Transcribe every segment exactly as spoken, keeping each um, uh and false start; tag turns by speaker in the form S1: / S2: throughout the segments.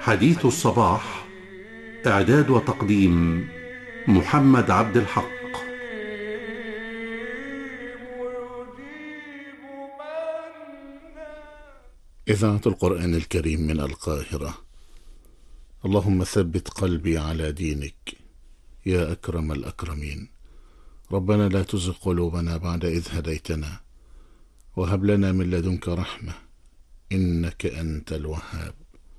S1: حديث الصباح، إعداد وتقديم محمد عبد الحق.
S2: إذاعة القرآن الكريم من القاهرة. اللهم ثبت قلبي على دينك يا أكرم الأكرمين. ربنا لا تزغ قلوبنا بعد إذ هديتنا وهب لنا من لدنك رحمة إنك أنت الوهاب.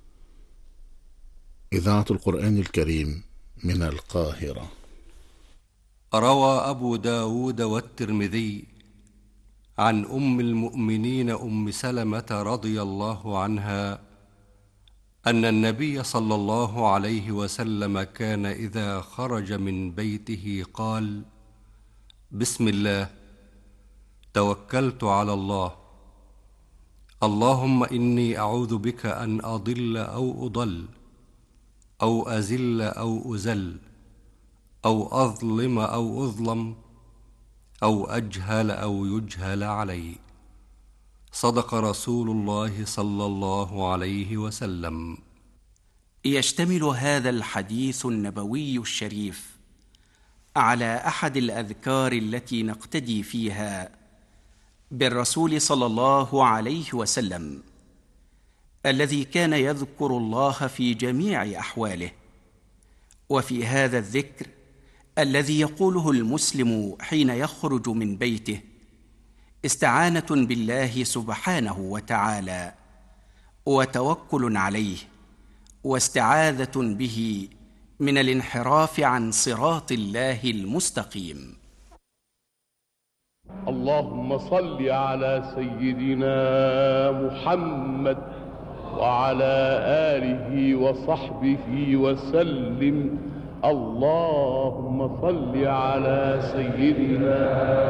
S2: إذاعة القرآن الكريم من القاهرة.
S3: روى أبو داود والترمذي عن أم المؤمنين أم سلمة رضي الله عنها أن النبي صلى الله عليه وسلم كان إذا خرج من بيته قال: بسم الله، توكلت على الله، اللهم إني أعوذ بك أن أضل أو أضل أو أزل أو أزل أو أظلم أو أظلم أو أجهل أو يجهل علي. صدق رسول الله صلى الله عليه وسلم.
S4: يشتمل هذا الحديث النبوي الشريف على أحد الأذكار التي نقتدي فيها بالرسول صلى الله عليه وسلم، الذي كان يذكر الله في جميع أحواله. وفي هذا الذكر الذي يقوله المسلم حين يخرج من بيته استعانة بالله سبحانه وتعالى، وتوكل عليه، واستعاذة به من الانحراف عن صراط الله المستقيم.
S5: اللهم صل على سيدنا محمد وعلى آله وصحبه وسلم. اللهم صل على سيدنا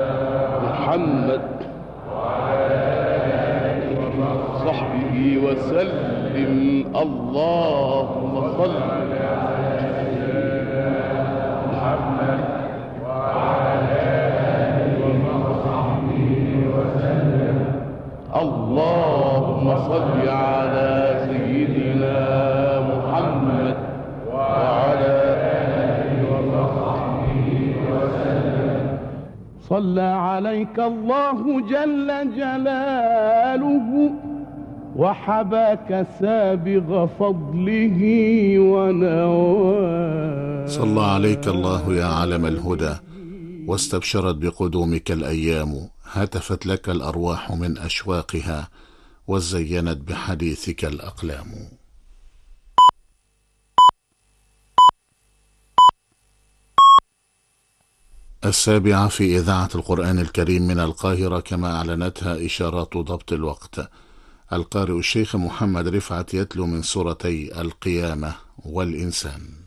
S5: محمد وعلى آله وصحبه وسلم. اللهم صل على سيدنا محمد وعلى آله وصحبه وسلم. اللهم صل على سيدنا محمد وعلى صلى عليك الله جل جلاله وحباك سابغ فضله ونواه.
S2: صلى عليك الله يا علم الهدى، واستبشرت بقدومك الأيام، هتفت لك الأرواح من أشواقها، وزينت بحديثك الأقلام. السابعة في إذاعة القرآن الكريم من القاهرة، كما أعلنتها إشارات ضبط الوقت. القارئ الشيخ محمد رفعت يتلو من سورتي القيامة والإنسان.